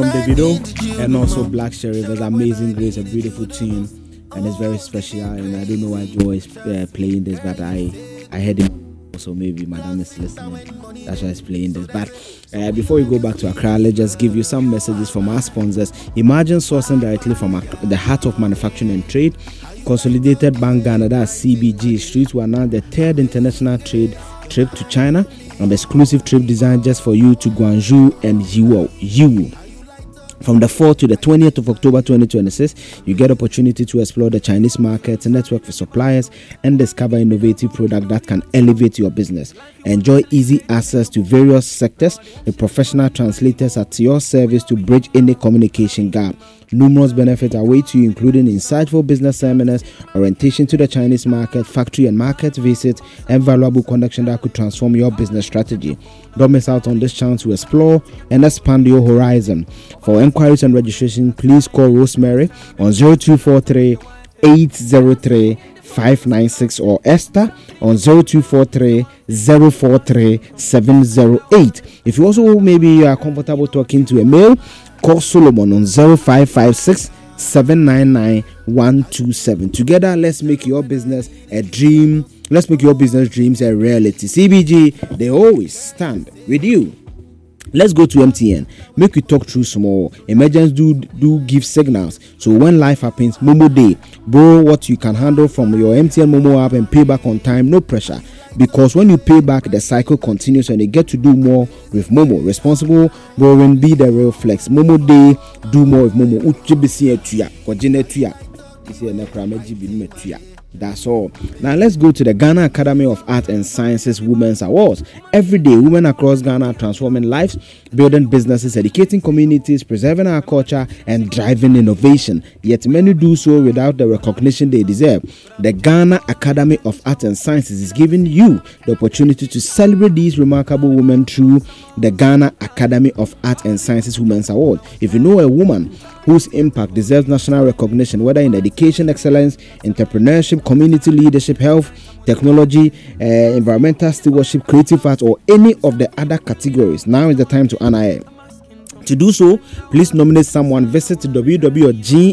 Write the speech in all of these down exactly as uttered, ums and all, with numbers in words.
Davido and also Black Cherry. There's Amazing Grace, a beautiful tune, and it's very special. And I don't know why Joe is uh, playing this, but I I heard him. So maybe Madam is listening. That's why he's playing this. But uh, before we go back to Accra, let's just give you some messages from our sponsors. Imagine sourcing directly from the heart of manufacturing and trade. Consolidated Bank Ghana, that's C B G Street, will announce the third international trade trip to China, an exclusive trip designed just for you to Guangzhou and Yiwu. From the fourth to the twentieth of October twenty twenty-six, you get opportunity to explore the Chinese market, network for suppliers, and discover innovative products that can elevate your business. Enjoy easy access to various sectors with professional translators at your service to bridge any communication gap. Numerous benefits await you, including insightful business seminars, orientation to the Chinese market, factory and market visits, and valuable connection that could transform your business strategy. Don't miss out on this chance to explore and expand your horizon. For inquiries and registration, please call Rosemary on zero two four three, eight zero three, five nine six or Esther on zero two four three, zero four three, seven zero eight. If you also maybe are comfortable talking to a male, call Solomon on zero five five six, seven nine nine, one two seven. Together, let's make your business a dream. Let's make your business dreams a reality. C B G, they always stand with you. Let's go to M T N. Make we talk through small. Emergencies do do give signals. So when life happens, Momo Day, borrow what you can handle from your M T N Momo app and pay back on time. No pressure. Because when you pay back, the cycle continues and you get to do more with Momo. Responsible borrowing, be the real flex. Momo Day, do more with Momo. Uchibisi etuya, kojine tuya. Isi enekrameji binume tuya. That's all. Now let's go to the Ghana Academy of Art and Sciences Women's Awards. Every day, women across Ghana are transforming lives, building businesses, educating communities, preserving our culture, and driving innovation. Yet many do so without the recognition they deserve. The Ghana Academy of Art and Sciences is giving you the opportunity to celebrate these remarkable women through the Ghana Academy of Art and Sciences Women's Award. If you know a woman whose impact deserves national recognition, whether in education excellence, entrepreneurship, community leadership, health, technology, uh, environmental stewardship, creative arts, or any of the other categories, now is the time to honor her. To do so, please nominate someone. Visit w w w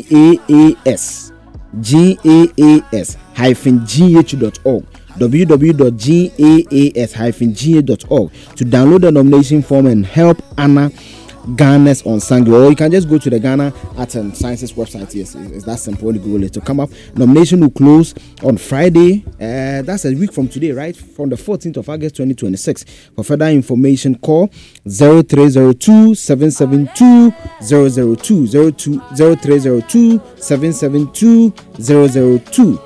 dot gas gas hyphen g h dot org w w w dot gas hyphen g h dot org to download the nomination form and help Anna Ghana's Unsung, or you can just go to the Ghana Art and Sciences website. Yes, it's that simple. You Google it to come up. Nomination will close on Friday. Uh, that's a week from today, right? From the fourteenth of August twenty twenty-six. For further information, call zero three zero two, seven seven two, zero zero two, zero two, zero three zero two, seven seven two, zero zero two.